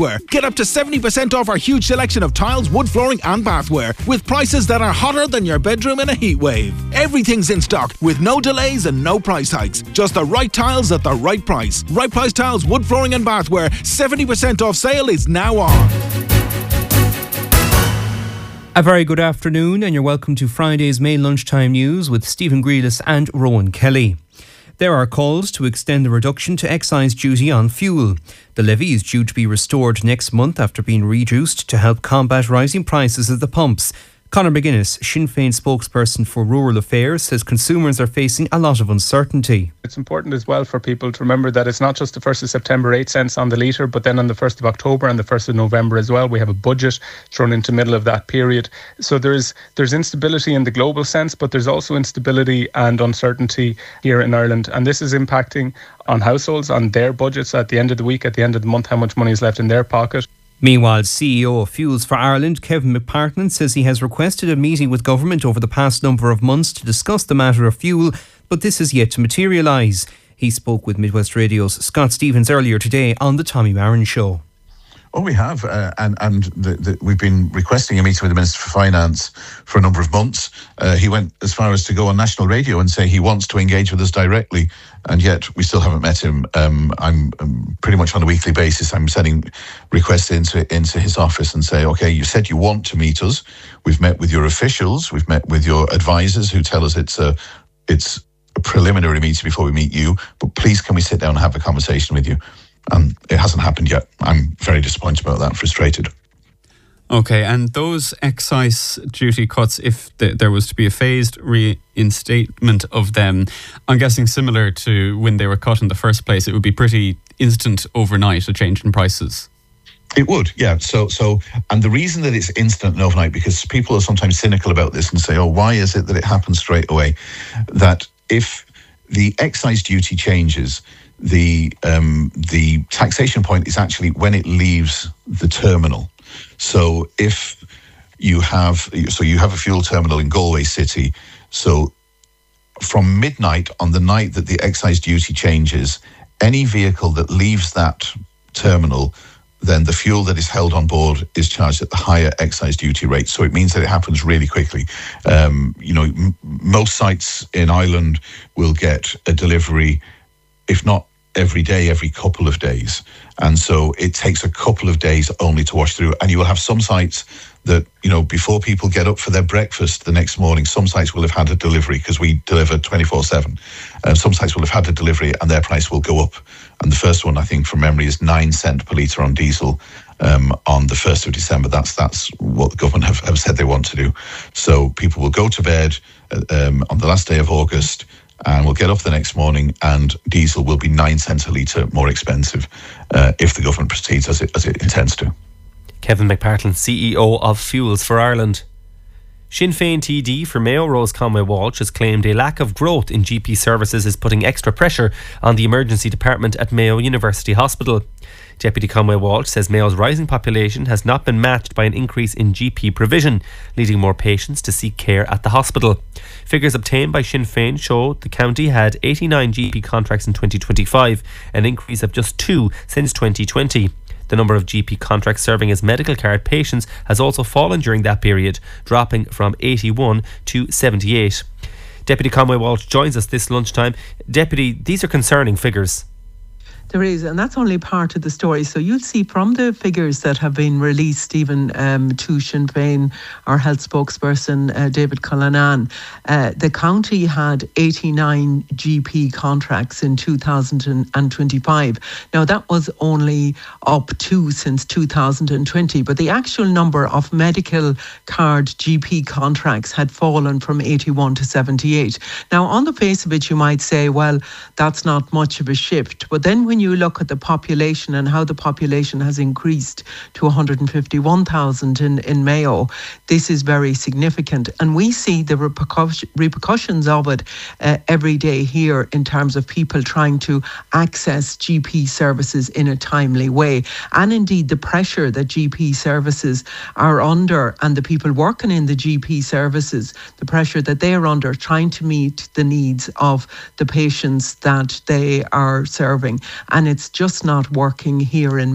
Get up to 70% off our huge selection of tiles, wood flooring and bathware with prices that are hotter than your bedroom in a heatwave. Everything's in stock with no delays and no price hikes. Just the right tiles at the right price. Right Price Tiles, wood flooring and bathware. 70% off sale is now on. A very good afternoon and you're welcome to Friday's Mail Lunchtime News with Stephen Grealis and Rowan Kelly. There are calls to extend the reduction to excise duty on fuel. The levy is due to be restored next month after being reduced to help combat rising prices at the pumps. Conor McGuinness, Sinn Féin spokesperson for Rural Affairs, says consumers are facing a lot of uncertainty. It's important as well for people to remember that it's not just the 1st of September, 8 cents on the litre, but then on the 1st of October and the 1st of November as well, we have a budget thrown into the middle of that period. So there's instability in the global sense, but there's also instability and uncertainty here in Ireland. And this is impacting on households, on their budgets at the end of the week, at the end of the month, how much money is left in their pocket. Meanwhile, CEO of Fuels for Ireland, Kevin McPartland, says he has requested a meeting with government over the past number of months to discuss the matter of fuel, but this is yet to materialise. He spoke with Midwest Radio's Scott Stevens earlier today on the Tommy Marin Show. Oh, we have, we've been requesting a meeting with the Minister for Finance for a number of months. He went as far as to go on national radio and say he wants to engage with us directly, and yet we still haven't met him. I'm pretty much on a weekly basis. I'm sending requests into his office and say, okay, you said you want to meet us. We've met with your officials. We've met with your advisors who tell us it's a preliminary meeting before we meet you. But please, can we sit down and have a conversation with you? And it hasn't happened yet. I'm very disappointed about that, frustrated. Okay, and those excise duty cuts, if there was to be a phased reinstatement of them, I'm guessing similar to when they were cut in the first place, it would be pretty instant overnight, a change in prices. It would, yeah. So, and the reason that it's instant and overnight, because people are sometimes cynical about this and say, oh, why is it that it happens straight away? That if the excise duty changes, the taxation point is actually when it leaves the terminal. So if you have a fuel terminal in Galway City, so from midnight on the night that the excise duty changes, any vehicle that leaves that terminal, then the fuel that is held on board is charged at the higher excise duty rate. So it means that it happens really quickly. Most sites in Ireland will get a delivery, if not every day, every couple of days. And so it takes a couple of days only to wash through. And you will have some sites that, before people get up for their breakfast the next morning, some sites will have had a delivery because we deliver 24/7. Some sites will have had a delivery and their price will go up. And the first one, I think, from memory, is 9 cents per litre on diesel on the 1st of December. That's what the government have said they want to do. So people will go to bed on the last day of August, and we'll get up the next morning and diesel will be 9 cents a litre more expensive if the government proceeds as it intends to. Kevin McPartland, CEO of Fuels for Ireland. Sinn Féin TD for Mayo, Rose Conway-Walsh, has claimed a lack of growth in GP services is putting extra pressure on the emergency department at Mayo University Hospital. Deputy Conway-Walsh says Mayo's rising population has not been matched by an increase in GP provision, leading more patients to seek care at the hospital. Figures obtained by Sinn Féin show the county had 89 GP contracts in 2025, an increase of just 2 since 2020. The number of GP contracts serving as medical card patients has also fallen during that period, dropping from 81 to 78. Deputy Conway-Walsh joins us this lunchtime. Deputy, these are concerning figures. There is, and that's only part of the story. So you'll see from the figures that have been released, Stephen, to Sinn Féin, our health spokesperson, David Cullinan, the county had 89 GP contracts in 2025. Now, that was only up 2 since 2020, but the actual number of medical card GP contracts had fallen from 81 to 78. Now, on the face of it, you might say, well, that's not much of a shift. But then when you look at the population and how the population has increased to 151,000 in Mayo, this is very significant. And we see the repercussions of it every day here in terms of people trying to access GP services in a timely way. And indeed, the pressure that GP services are under and the people working in the GP services, the pressure that they are under trying to meet the needs of the patients that they are serving. And it's just not working here in